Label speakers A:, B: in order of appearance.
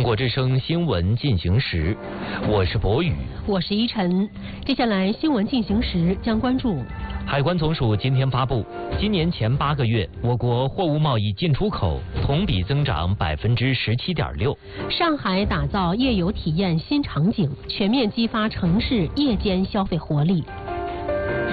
A: 国之声新闻进行时，我是博宇，
B: 我是依晨。接下来新闻进行时将关注。
A: 海关总署今天发布，今年前8个月，我国货物贸易进出口同比增长17.6%。
B: 上海打造夜游体验新场景，全面激发城市夜间消费活力。